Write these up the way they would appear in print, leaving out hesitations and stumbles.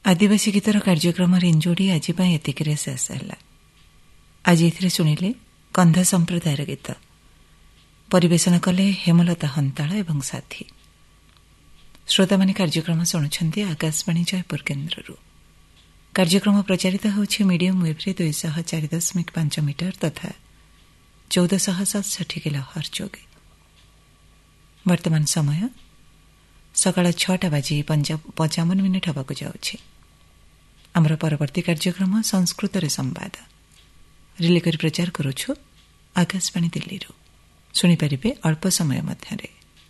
आदिवासी गीतर कार्यक्रम रिंजोड़ी आज एतिक शेष है। आज ए शुणिले कंधा संप्रदायर गीत परिवेशन कले हेमलता हंताळ एवं साथी। श्रोता माने कार्यक्रम शुणुछन्ति आकाशवाणी जयपुर केन्द्ररू। कार्यक्रम प्रचारित होछि मीडियम वेव रे 204.5 मीटर तथा 1467 किलोहर्ट्ज जोगे। वर्तमान समय सकाळ 6:55 हवाक जाउछि। आमर परवर्ती कार्यक्रम संस्कृत रे संवाद रिले करी प्रचार करूछु आकाशवाणी दिल्ली रो। सुनि परिबे अल्प समय मध्यरे।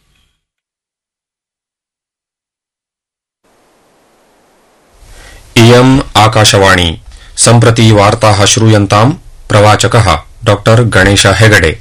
इयम् आकाशवाणी। सम्प्रति वार्ताः श्रूयन्ताम्। प्रवाचकः डॉक्टर गणेश हेगडे।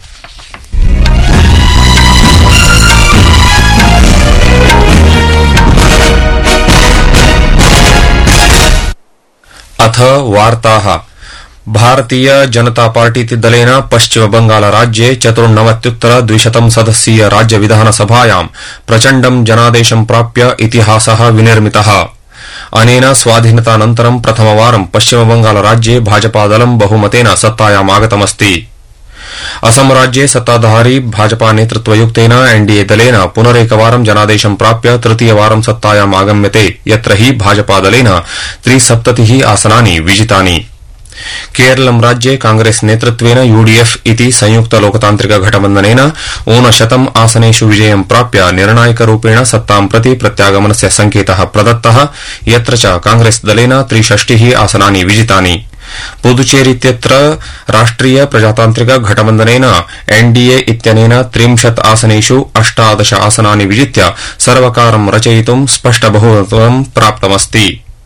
अथ वार्ताः। भारतीय जनता पार्टी दलेन पश्चिम बंगाल राज्ये 94,200 सदस्यीय राज्य विधानसभायां प्रचण्डं जनादेशं प्राप्य इतिहासः विनिर्मितः। अनेन स्वाधीनतानन्तरं प्रथमवारं पश्चिम बंगाल राज्ये भाजपादलं बहुमतेन सत्तायाम् आगतमस्ति। असम राज्ये सत्ताधारी भाजपा नेतृत्वयुक्तेन एनडीए दलेन पुनरेकवारं जनादेशं प्राप्य तृतीयवारं सत्तायाम् आगम्यते, यत्र हि भाजपादलेन 73 आसनानि विजितानि। केरलं राज्ये कांग्रेस नेतृत्वेन यूडीएफ इति संयुक्त लोकतान्त्रिक घटबन्धनेन 59 आसनेषु विजयं प्राप्य निर्णायकरूपेण सत्तां प्रति प्रत्यागमनस्य संकेतः प्रदत्तः, यत्र च कांग्रेस दलेन 63 आसनानि विजितानि। पुदुचेरीत्यत्र राष्ट्रिय प्रजातान्त्रिक घटबन्धनेन एनडीए इत्यनेन 30 आसनेषु 18 आसनानि विजित्य सर्वकारं रचयितुं स्पष्टबहुमतं प्राप्तमस्ति।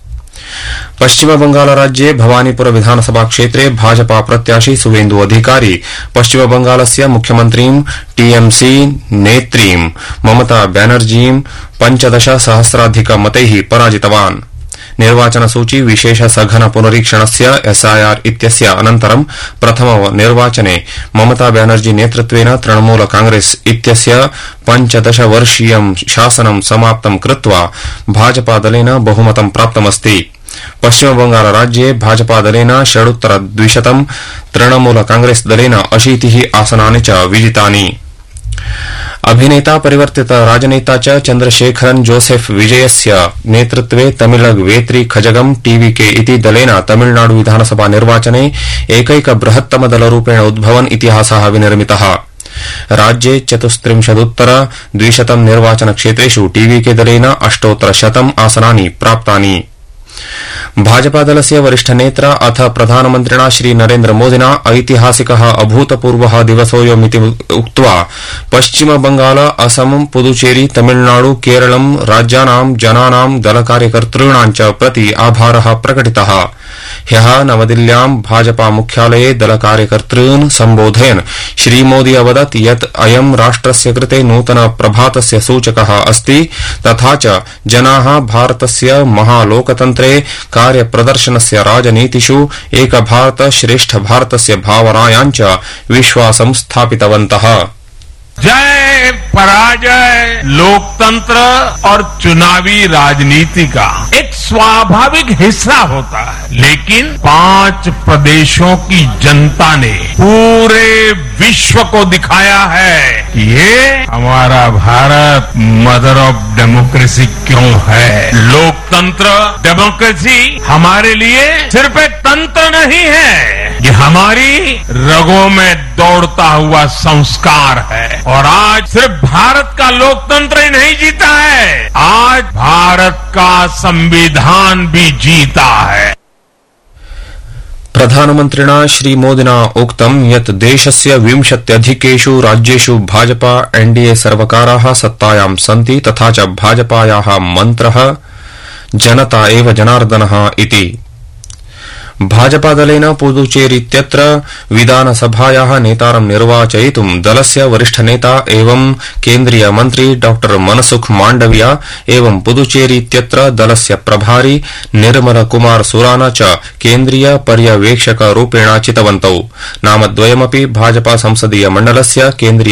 पश्चिम बंगाल राज्ये भवानीपुर विधानसभा क्षेत्रे भाजपा प्रत्याशी सुवेन्दु अधिकारी पश्चिम बंगालस्य मुख्यमन्त्रीं टीएमसी नेत्रीं ममता बैनर्जीं 15,000 मतैः पराजितवान्। निर्वाचन सूची विशेष सघन पुनरीक्षणस्य एसआईआर इत्यस्य अनन्तरं प्रथम निर्वाचने ममता बैनर्जी नेतृत्वेन तृणमूल कांग्रेस इत्यस्य 15 वर्षीयं शासनं समाप्तं कृत्वा भाजपादलेन बहुमतं प्राप्तमस्ति। पश्चिम बंगाल राज्ये भाजपादलेन 6,200, तृणमूल कांग्रेस दलेन 80 आसनानि च विजितानि। अभिनेता परिवर्तित राजनेता च चन्द्रशेखरन जोसेफ विजयस्य नेतृत्वे तमिळग वेत्री खजगम टीवीके इति दलेन तमिळनाडु विधानसभा निर्वाचने एकैक बृहत्तम दलरूपेण उद्भवन् इतिहासः विनिर्मितः। राज्ये 34,200 निर्वाचनक्षेत्रेषु टीवीके दलेन 800 आसनानि प्राप्तानि। भाजपादलस्य वरिष्ठ नेता अथ प्रधानमन्त्रिणा श्री नरेन्द्र मोदिना ऐतिहासिकः अभूतपूर्वः दिवसोऽयमिति उक्त्वा पश्चिम बंगाल, असम, पुदुचेरी, तमिलनाडु, केरलं राज्यानां जनानां दलकार्यकर्तॄणां च प्रति आभारः प्रकटितः। ह्यः नवदिल्ल्यां भाजपा मुख्यालये दलकार्यकर्तॄन् सम्बोधयन् श्रीमोदी अवदत् यत् अयं राष्ट्रस्य कृते नूतन प्रभातस्य सूचकः अस्ति, तथा च जनाः भारतस्य महालोकतन्त्रे कार्यप्रदर्शनस्य राजनीतिषु एक भारत श्रेष्ठ भारतस्य भावनायां च विश्वासं स्थापितवन्तः। जय पराजय लोकतंत्र और चुनावी राजनीति का एक स्वाभाविक हिस्सा होता है, लेकिन 5 प्रदेशों की जनता ने पूरे विश्व को दिखाया है कि ये हमारा भारत मदर ऑफ डेमोक्रेसी क्यों है। लोकतंत्र, डेमोक्रेसी हमारे लिए सिर्फ एक तंत्र नहीं है, ये हमारी रगों में दौड़ता हुआ संस्कार है। और आज सिर्फ भारत का लोकतंत्र ही नहीं जीता है, आज भारत का संविधान भी जीता है। प्रधानमन्त्रिणा श्रीमोदिना उक्तं यत् देशस्य 20 राज्येषु भाजपा एनडीए सर्वकाराः सत्तायां सन्ति, तथा च भाजपायाः मन्त्रः जनता एव जनार्दनः इति। भाजपादलेन पुदुचेरीत्यत्र विधानसभायाः नेतारं निर्वाचयितुं दलस्य वरिष्ठ नेता एवं केन्द्रीय मन्त्री डॉ मनसुख माण्डविया एवं पुदुचेरीत्यत्र दलस्य प्रभारी निर्मल कुमार सुराना च केन्द्रीय पर्यवेक्षकरूपेण चितवन्तौ। नामद्वयमपि भाजपा संसदीय मण्डलस्य केन्द्रीय